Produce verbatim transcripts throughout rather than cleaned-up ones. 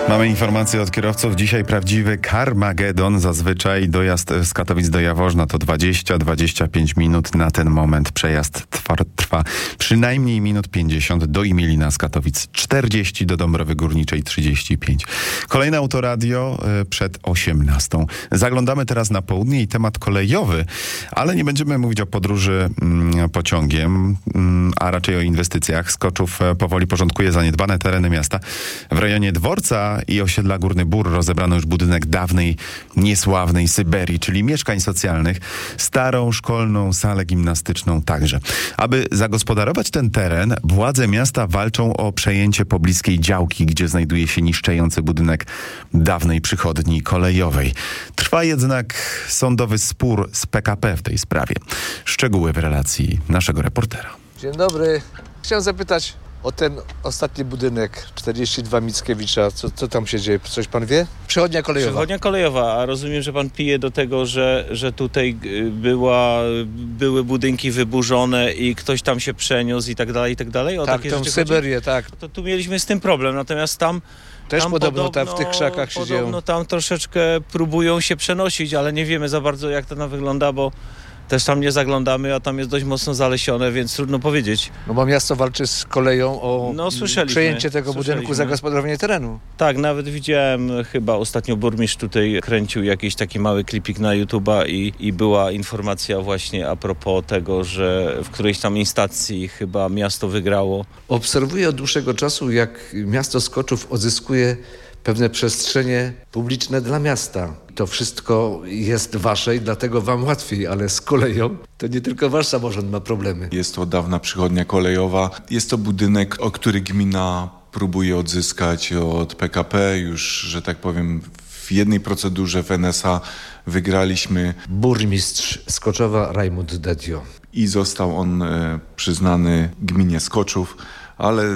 Mamy informacje od kierowców. Dzisiaj prawdziwy Carmagedon. Zazwyczaj dojazd z Katowic do Jaworzna to dwadzieścia do dwudziestu pięciu minut. Na ten moment przejazd trwa, trwa przynajmniej minut pięćdziesiąt. Do Imilina z Katowic czterdzieści, do Dąbrowy Górniczej trzydzieści pięć. Kolejne Autoradio przed osiemnastą. Zaglądamy teraz na południe i temat kolejowy, ale nie będziemy mówić o podróży mm, pociągiem, mm, a raczej o inwestycjach. Skoczów powoli porządkuje zaniedbane tereny miasta. W rejonie dworca i osiedla Górny Bór rozebrano już budynek dawnej, niesławnej Syberii, czyli mieszkań socjalnych, starą szkolną salę gimnastyczną także. Aby zagospodarować ten teren, władze miasta walczą o przejęcie pobliskiej działki, gdzie znajduje się niszczejący budynek dawnej przychodni kolejowej. Trwa jednak sądowy spór z P K P w tej sprawie. Szczegóły w relacji naszego reportera. Dzień dobry. Chciałem zapytać o ten ostatni budynek czterdzieści dwa Mickiewicza. Co, co tam się dzieje? Coś pan wie? Przechodnia kolejowa. Przechodnia kolejowa, a rozumiem, że pan pije do tego, że, że tutaj była, były budynki wyburzone i ktoś tam się przeniósł i tak dalej, i tak dalej? O tak, takie tą rzeczy Syberię, chodzi? tak. To tu mieliśmy z tym problem, natomiast tam Też tam podobno, podobno tam w tych krzakach się podobno dzieją. Podobno tam troszeczkę próbują się przenosić, ale nie wiemy za bardzo, jak to tam wygląda, bo też tam nie zaglądamy, a tam jest dość mocno zalesione, więc trudno powiedzieć. No bo miasto walczy z koleją o No, przejęcie tego budynku, słyszeliśmy. zagospodarowanie terenu. Tak, nawet widziałem, chyba ostatnio burmistrz tutaj kręcił jakiś taki mały klipik na YouTube'a i, i była informacja właśnie a propos tego, że w którejś tam instacji chyba miasto wygrało. Obserwuję od dłuższego czasu, jak miasto Skoczów odzyskuje pewne przestrzenie publiczne dla miasta. To wszystko jest wasze i dlatego wam łatwiej, ale z koleją to nie tylko wasz samorząd ma problemy. Jest to dawna przychodnia kolejowa. Jest to budynek, o który gmina próbuje odzyskać od P K P. Już, że tak powiem, w jednej procedurze w N S A wygraliśmy. Burmistrz Skoczowa Rajmund Dedio. I został on e, przyznany gminie Skoczów, ale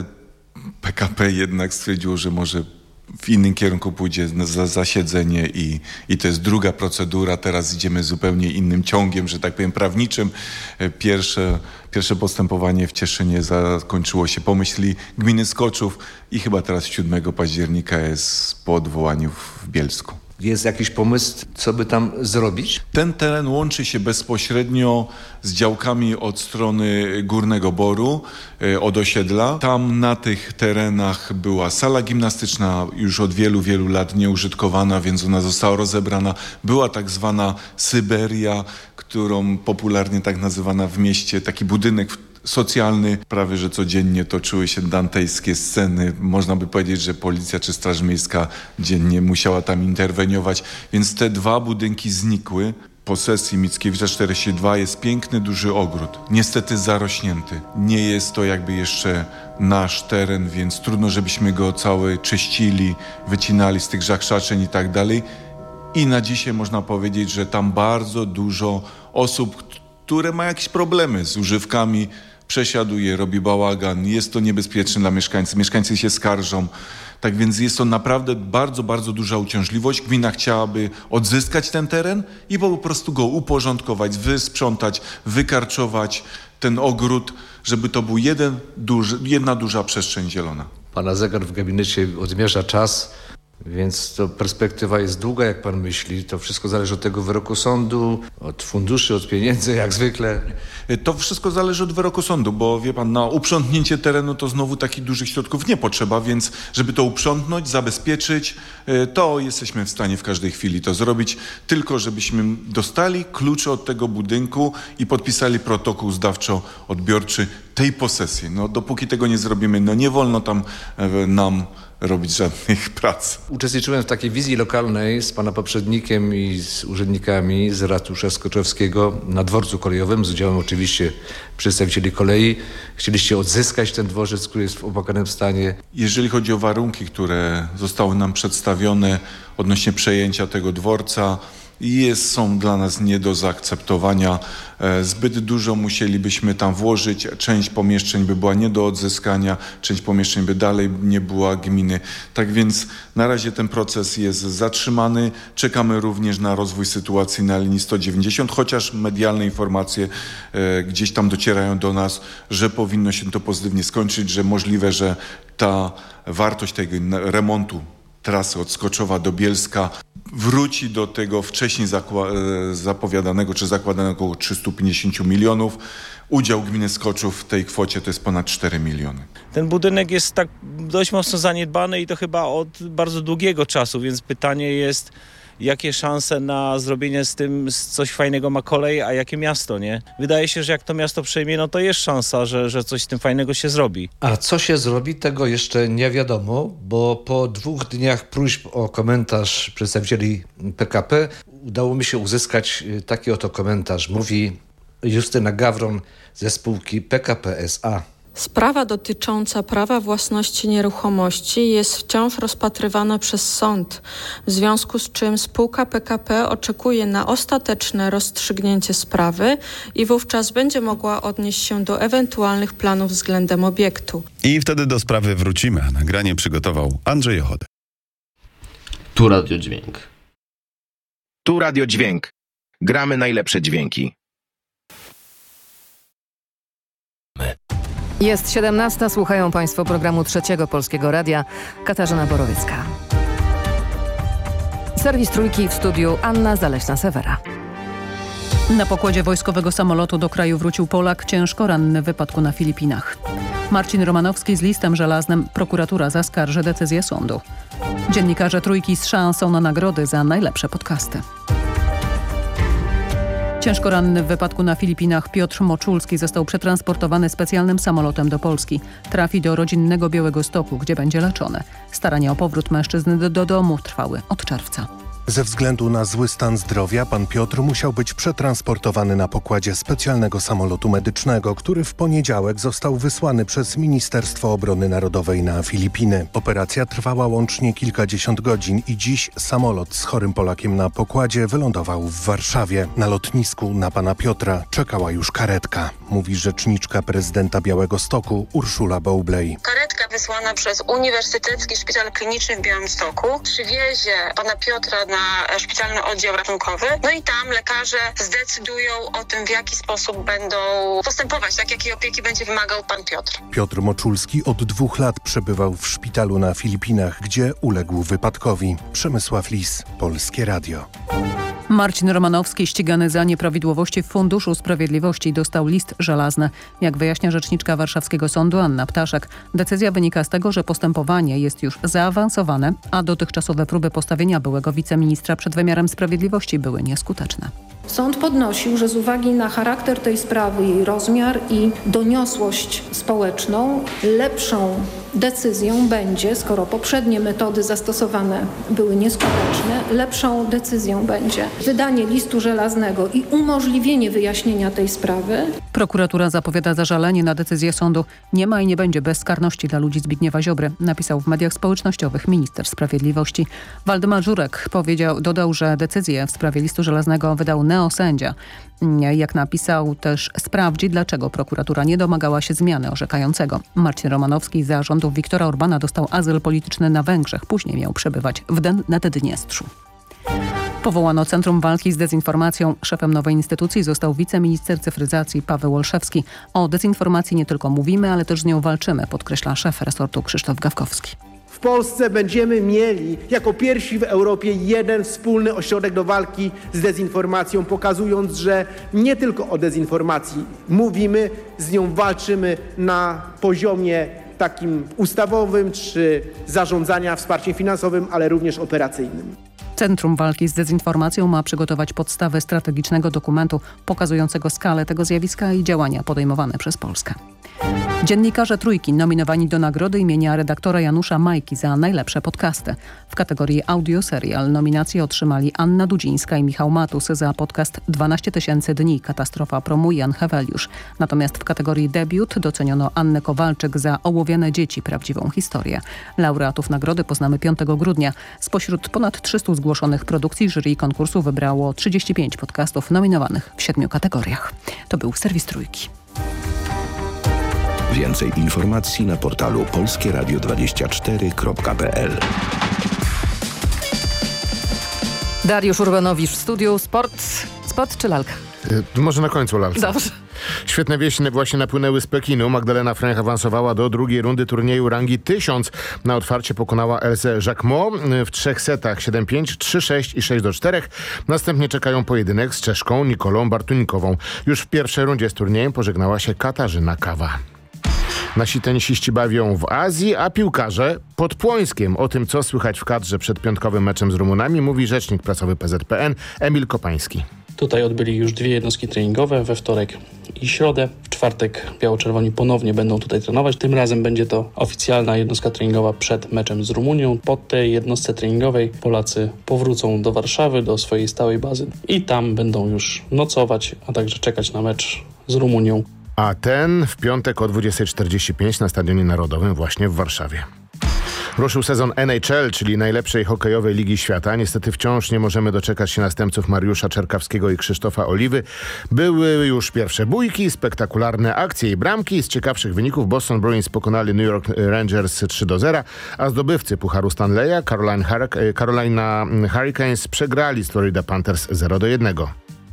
P K P jednak stwierdziło, że może w innym kierunku pójdzie za zasiedzenie i, i to jest druga procedura. Teraz idziemy zupełnie innym ciągiem, że tak powiem, prawniczym. Pierwsze, pierwsze postępowanie w Cieszynie zakończyło się po myśli gminy Skoczów i chyba teraz siódmego października jest po odwołaniu w Bielsku. Jest jakiś pomysł, co by tam zrobić? Ten teren łączy się bezpośrednio z działkami od strony Górnego Boru, od osiedla. Tam na tych terenach była sala gimnastyczna już od wielu, wielu lat nieużytkowana, więc ona została rozebrana. Była tak zwana Syberia, którą popularnie tak nazywana w mieście, taki budynek socjalny. Prawie że codziennie toczyły się dantejskie sceny. Można by powiedzieć, że policja czy Straż Miejska dziennie musiała tam interweniować. Więc te dwa budynki znikły. Po sesji Mickiewicza czterdzieści dwa jest piękny, duży ogród. Niestety zarośnięty. Nie jest to jakby jeszcze nasz teren, więc trudno, żebyśmy go cały czyścili, wycinali z tych żakrzaczeń i tak dalej. I na dzisiaj można powiedzieć, że tam bardzo dużo osób, które ma jakieś problemy z używkami, przesiaduje, robi bałagan. Jest to niebezpieczne dla mieszkańców. Mieszkańcy się skarżą. Tak więc jest to naprawdę bardzo, bardzo duża uciążliwość. Gmina chciałaby odzyskać ten teren i po prostu go uporządkować, wysprzątać, wykarczować ten ogród, żeby to był jeden duży, jedna duża przestrzeń zielona. Pana zegar w gabinecie odmierza czas, więc to perspektywa jest długa, jak pan myśli. To wszystko zależy od tego wyroku sądu, od funduszy, od pieniędzy, jak zwykle. To wszystko zależy od wyroku sądu, bo wie pan, na uprzątnięcie terenu to znowu takich dużych środków nie potrzeba, więc żeby to uprzątnąć, zabezpieczyć, to jesteśmy w stanie w każdej chwili to zrobić, tylko żebyśmy dostali klucze od tego budynku i podpisali protokół zdawczo-odbiorczy tej posesji. No dopóki tego nie zrobimy, no nie wolno tam nam robić żadnych prac. Uczestniczyłem w takiej wizji lokalnej z pana poprzednikiem i z urzędnikami z ratusza skoczowskiego na dworcu kolejowym, z udziałem oczywiście przedstawicieli kolei. Chcieliście odzyskać ten dworzec, który jest w opłakanym stanie. Jeżeli chodzi o warunki, które zostały nam przedstawione odnośnie przejęcia tego dworca, jest, są dla nas nie do zaakceptowania. Zbyt dużo musielibyśmy tam włożyć. Część pomieszczeń by była nie do odzyskania, część pomieszczeń by dalej nie była gminy. Tak więc na razie ten proces jest zatrzymany. Czekamy również na rozwój sytuacji na linii sto dziewięćdziesiąt, chociaż medialne informacje e, gdzieś tam docierają do nas, że powinno się to pozytywnie skończyć, że możliwe, że ta wartość tego remontu trasy od Skoczowa do Bielska wróci do tego wcześniej zakła- zapowiadanego czy zakładanego około trzysta pięćdziesiąt milionów. Udział gminy Skoczów w tej kwocie to jest ponad cztery miliony. Ten budynek jest tak dość mocno zaniedbany i to chyba od bardzo długiego czasu, więc pytanie jest, jakie szanse na zrobienie z tym coś fajnego ma kolej, a jakie miasto, nie? Wydaje się, że jak to miasto przejmie, no to jest szansa, że, że coś z tym fajnego się zrobi. A co się zrobi, tego jeszcze nie wiadomo, bo po dwóch dniach próśb o komentarz przedstawicieli P K P udało mi się uzyskać taki oto komentarz. Mówi Justyna Gawron ze spółki P K P S A. Sprawa dotycząca prawa własności nieruchomości jest wciąż rozpatrywana przez sąd, w związku z czym spółka P K P oczekuje na ostateczne rozstrzygnięcie sprawy i wówczas będzie mogła odnieść się do ewentualnych planów względem obiektu. I wtedy do sprawy wrócimy. A nagranie przygotował Andrzej Ochody. Tu Radio Dźwięk. Tu Radio Dźwięk. Gramy najlepsze dźwięki. Jest siedemnasta, słuchają Państwo programu Trzeciego Polskiego Radia. Katarzyna Borowiecka. Serwis Trójki, w studiu Anna Zaleśna-Sewera. Na pokładzie wojskowego samolotu do kraju wrócił Polak ciężko ranny w wypadku na Filipinach. Marcin Romanowski z listem żelaznym. Prokuratura zaskarży decyzję sądu. Dziennikarze Trójki z szansą na nagrody za najlepsze podcasty. Ciężko ranny w wypadku na Filipinach Piotr Moczulski został przetransportowany specjalnym samolotem do Polski. Trafi do rodzinnego Białegostoku, gdzie będzie leczony. Starania o powrót mężczyzny do, do domu trwały od czerwca. Ze względu na zły stan zdrowia pan Piotr musiał być przetransportowany na pokładzie specjalnego samolotu medycznego, który w poniedziałek został wysłany przez Ministerstwo Obrony Narodowej na Filipiny. Operacja trwała łącznie kilkadziesiąt godzin i dziś samolot z chorym Polakiem na pokładzie wylądował w Warszawie. Na lotnisku na pana Piotra czekała już karetka, mówi rzeczniczka prezydenta Białegostoku Urszula Bowley. Karetka wysłana przez Uniwersytecki Szpital Kliniczny w Białymstoku przywiezie pana Piotra na na szpitalny oddział ratunkowy. No i tam lekarze zdecydują o tym, w jaki sposób będą postępować, tak jakiej opieki będzie wymagał pan Piotr. Piotr Moczulski od dwóch lat przebywał w szpitalu na Filipinach, gdzie uległ wypadkowi. Przemysław Lis, Polskie Radio. Marcin Romanowski, ścigany za nieprawidłowości w Funduszu Sprawiedliwości, dostał list żelazny. Jak wyjaśnia rzeczniczka warszawskiego sądu Anna Ptaszek, decyzja wynika z tego, że postępowanie jest już zaawansowane, a dotychczasowe próby postawienia byłego wiceministra przed wymiarem sprawiedliwości były nieskuteczne. Sąd podnosił, że z uwagi na charakter tej sprawy, jej rozmiar i doniosłość społeczną, lepszą decyzją będzie, skoro poprzednie metody zastosowane były nieskuteczne, lepszą decyzją będzie wydanie listu żelaznego i umożliwienie wyjaśnienia tej sprawy. Prokuratura zapowiada zażalenie na decyzję sądu. Nie ma i nie będzie bezkarności dla ludzi Zbigniewa Ziobry, napisał w mediach społecznościowych minister sprawiedliwości. Waldemar Żurek powiedział, dodał, że decyzję w sprawie listu żelaznego wydał neosędzia. Jak napisał też, sprawdzi, dlaczego prokuratura nie domagała się zmiany orzekającego. Marcin Romanowski za rządów Viktora Orbana dostał azyl polityczny na Węgrzech. Później miał przebywać w Den- Naddniestrzu. Powołano Centrum Walki z Dezinformacją. Szefem nowej instytucji został wiceminister cyfryzacji Paweł Olszewski. O dezinformacji nie tylko mówimy, ale też z nią walczymy, podkreśla szef resortu Krzysztof Gawkowski. W Polsce będziemy mieli jako pierwsi w Europie jeden wspólny ośrodek do walki z dezinformacją, pokazując, że nie tylko o dezinformacji mówimy, z nią walczymy na poziomie takim ustawowym czy zarządzania wsparciem finansowym, ale również operacyjnym. Centrum Walki z Dezinformacją ma przygotować podstawę strategicznego dokumentu pokazującego skalę tego zjawiska i działania podejmowane przez Polskę. Dziennikarze Trójki nominowani do nagrody imienia redaktora Janusza Majki za najlepsze podcasty. W kategorii audio serial nominacje otrzymali Anna Dudzińska i Michał Matus za podcast dwanaście tysięcy dni. Katastrofa promu Jan Heweliusz. Natomiast w kategorii debiut doceniono Annę Kowalczyk za Ołowiane dzieci. Prawdziwą historię. Laureatów nagrody poznamy piątego grudnia. Spośród ponad trzystu zgłoszonych produkcji jury konkursu wybrało trzydzieści pięć podcastów nominowanych w siedmiu kategoriach. To był serwis Trójki. Więcej informacji na portalu polskie radio dwadzieścia cztery kropka p l. Dariusz Urbanowicz w studiu. Sport, sport czy lalka? Yy, może na końcu lalka. Dobrze. Świetne wieści właśnie napłynęły z Pekinu. Magdalena Fręch awansowała do drugiej rundy turnieju rangi tysiąc. Na otwarcie pokonała Elsę Jacquemot w trzech setach siedem pięć, trzy sześć i sześć do czterech. Następnie czekają pojedynek z Czeszką Nikolą Bartunikową. Już w pierwszej rundzie z turniejem pożegnała się Katarzyna Kawa. Nasi tenisiści bawią w Azji, a piłkarze pod Płońskiem. O tym, co słychać w kadrze przed piątkowym meczem z Rumunami, mówi rzecznik prasowy P Z P N Emil Kopański. Tutaj odbyli już dwie jednostki treningowe, we wtorek i środę. W czwartek biało-czerwoni ponownie będą tutaj trenować. Tym razem będzie to oficjalna jednostka treningowa przed meczem z Rumunią. Po tej jednostce treningowej Polacy powrócą do Warszawy, do swojej stałej bazy i tam będą już nocować, a także czekać na mecz z Rumunią. A ten w piątek o dwudziestej czterdzieści pięć na Stadionie Narodowym właśnie w Warszawie. Ruszył sezon N H L, czyli najlepszej hokejowej ligi świata. Niestety wciąż nie możemy doczekać się następców Mariusza Czerkawskiego i Krzysztofa Oliwy. Były już pierwsze bójki, spektakularne akcje i bramki. Z ciekawszych wyników Boston Bruins pokonali New York Rangers trzy do zera, a zdobywcy Pucharu Stanleya Carolina, Hurric- Carolina Hurricanes przegrali z Florida Panthers zero do jednego.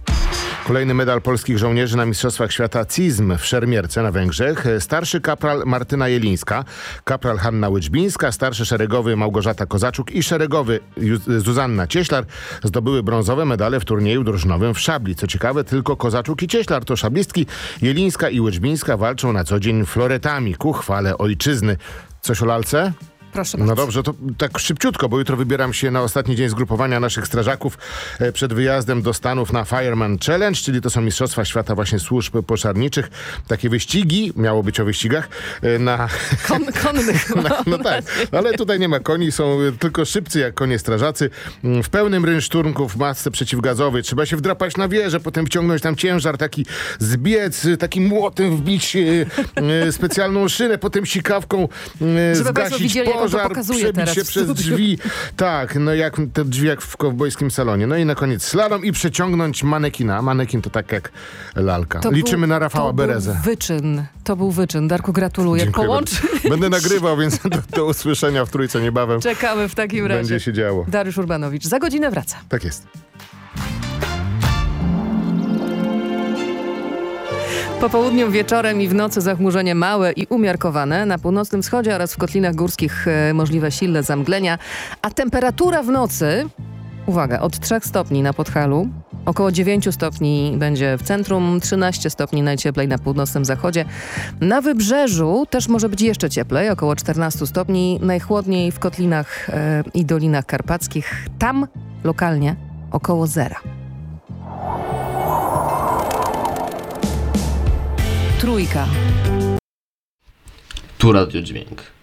Kolejny medal polskich żołnierzy na Mistrzostwach Świata C I Z M w Szermierce na Węgrzech. Starszy kapral Martyna Jelińska, kapral Hanna Łyczbińska, starszy szeregowy Małgorzata Kozaczuk i szeregowy Zuzanna Cieślar zdobyły brązowe medale w turnieju drużynowym w szabli. Co ciekawe, tylko Kozaczuk i Cieślar to szablistki. Jelińska i Łyczbińska walczą na co dzień floretami ku chwale ojczyzny. Coś o lalce? Proszę bardzo. No dobrze, to tak szybciutko, bo jutro wybieram się na ostatni dzień zgrupowania naszych strażaków e, przed wyjazdem do Stanów na Fireman Challenge, czyli to są Mistrzostwa Świata właśnie służb pożarniczych. Takie wyścigi, miało być o wyścigach, e, na... Kon, konnych. na no tak, ale tutaj nie ma koni, są tylko szybcy jak konie strażacy. W pełnym rynszturmku w masce przeciwgazowej. Trzeba się wdrapać na wieżę, potem wciągnąć tam ciężar, taki zbiec, takim młotem wbić e, e, specjalną szynę, potem sikawką e, zgasić pożar. Pożar, przebić się przez drzwi. Tak, no jak te drzwi jak w kowbojskim salonie. No i na koniec slalom i przeciągnąć manekina. Manekin to tak jak lalka. To Liczymy był, na Rafała to Berezę. Był wyczyn. To był wyczyn. Darku, gratuluję. Dziękuję Połączy... Będę nagrywał, więc do, do usłyszenia w Trójce niebawem. Czekamy w takim razie. Będzie się działo. Dariusz Urbanowicz. Za godzinę wraca. Tak jest. Po południu, wieczorem i w nocy zachmurzenie małe i umiarkowane. Na północnym wschodzie oraz w kotlinach górskich e, możliwe silne zamglenia. A temperatura w nocy, uwaga, od trzech stopni na Podhalu, około dziewięć stopni będzie w centrum, trzynaście stopni najcieplej na północnym zachodzie. Na wybrzeżu też może być jeszcze cieplej, około czternaście stopni. Najchłodniej w kotlinach e, i dolinach karpackich. Tam lokalnie około zera. Trójka. Tu Radio Dźwięk.